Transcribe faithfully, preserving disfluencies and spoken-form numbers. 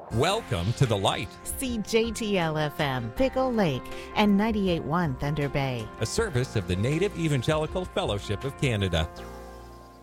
Welcome to the light, C J T L F M, Pickle Lake, and ninety-eight point one Thunder Bay. a service of the Native Evangelical Fellowship of Canada.